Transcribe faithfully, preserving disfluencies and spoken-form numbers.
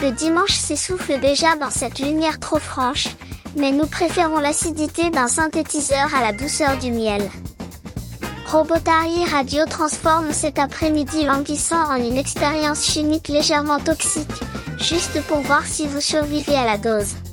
Le dimanche s'essouffle déjà dans cette lumière trop franche, mais nous préférons l'acidité d'un synthétiseur à la douceur du miel. Robotari Radio transforme cet après-midi languissant en une expérience chimique légèrement toxique, juste pour voir si vous survivez à la dose.